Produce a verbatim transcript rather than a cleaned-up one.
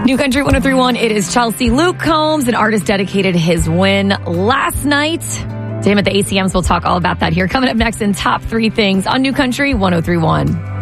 New Country one oh three point one, it is Chelsea. Luke Combs, an artist, dedicated his win last night to him at the A C Ms. We'll talk all about that here. Coming up next in Top Three Things on New Country one oh three point one.